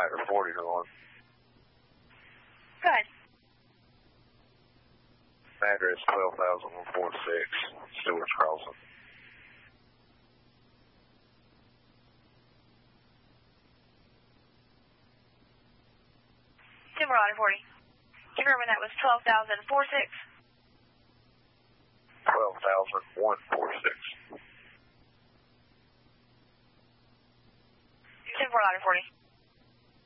Spider 40 to 1. Go ahead. Address 12,146, Stewart's Crossing. Denver Rider 40. Confirm when that was 12,046. 12,146. Denver Rider 40.